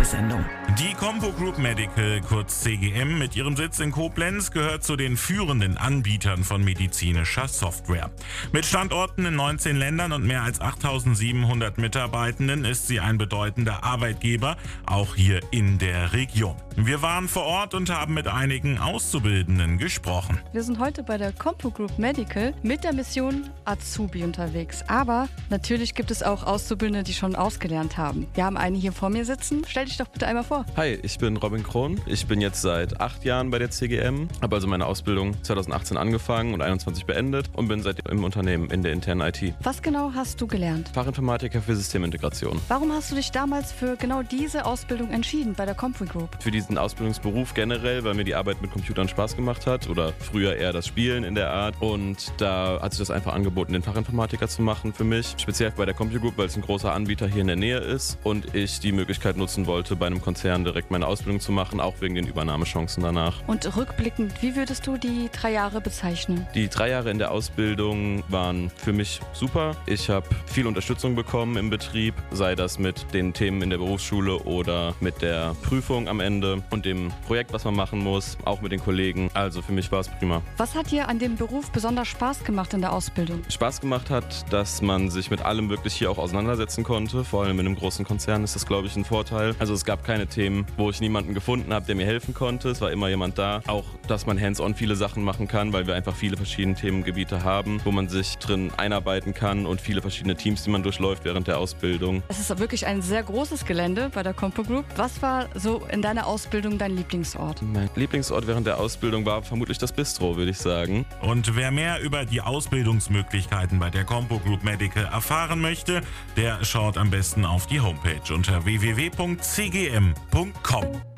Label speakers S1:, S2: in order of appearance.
S1: Werbesendung.
S2: Die Compo Group Medical, kurz CGM, mit ihrem Sitz in Koblenz gehört zu den führenden Anbietern von medizinischer Software. Mit Standorten in 19 Ländern und mehr als 8.700 Mitarbeitenden ist sie ein bedeutender Arbeitgeber, auch hier in der Region. Wir waren vor Ort und haben mit einigen Auszubildenden gesprochen.
S3: Wir sind heute bei der Compo Group Medical mit der Mission Azubi unterwegs. Aber natürlich gibt es auch Auszubildende, die schon ausgelernt haben. Wir haben einen hier vor mir sitzen. Stell dich doch bitte einmal vor.
S4: Hi, ich bin Robin Krohn. Ich bin jetzt seit 8 Jahren bei der CGM, habe also meine Ausbildung 2018 angefangen und 21 beendet und bin seitdem im Unternehmen in der internen IT.
S3: Was genau hast du gelernt?
S4: Fachinformatiker für Systemintegration.
S3: Warum hast du dich damals für genau diese Ausbildung entschieden bei der Compo Group?
S4: Für diesen Ausbildungsberuf generell, weil mir die Arbeit mit Computern Spaß gemacht hat oder früher eher das Spielen in der Art. Und da hat sich das einfach angeboten, den Fachinformatiker zu machen für mich. Speziell bei der Compo Group, weil es ein großer Anbieter hier in der Nähe ist und ich die Möglichkeit nutzen wollte, bei einem Konzern direkt meine Ausbildung zu machen, auch wegen den Übernahmechancen danach.
S3: Und rückblickend, wie würdest du die 3 Jahre bezeichnen?
S4: Die 3 Jahre in der Ausbildung waren für mich super. Ich habe viel Unterstützung bekommen im Betrieb, sei das mit den Themen in der Berufsschule oder mit der Prüfung am Ende und dem Projekt, was man machen muss, auch mit den Kollegen. Also für mich war es prima.
S3: Was hat dir an dem Beruf besonders Spaß gemacht in der Ausbildung?
S4: Spaß gemacht hat, dass man sich mit allem wirklich hier auch auseinandersetzen konnte. Vor allem in einem großen Konzern ist das, glaube ich, ein Vorteil. Also es gab keine Themen, wo ich niemanden gefunden habe, der mir helfen konnte. Es war immer jemand da. Auch, dass man hands-on viele Sachen machen kann, weil wir einfach viele verschiedene Themengebiete haben, wo man sich drin einarbeiten kann und viele verschiedene Teams, die man durchläuft während der Ausbildung.
S3: Es ist wirklich ein sehr großes Gelände bei der Compo Group. Was war so in deiner Ausbildung dein Lieblingsort?
S4: Mein Lieblingsort während der Ausbildung war vermutlich das Bistro, würde ich sagen.
S2: Und wer mehr über die Ausbildungsmöglichkeiten bei der Compo Group Medical erfahren möchte, der schaut am besten auf die Homepage unter www.cgm.com.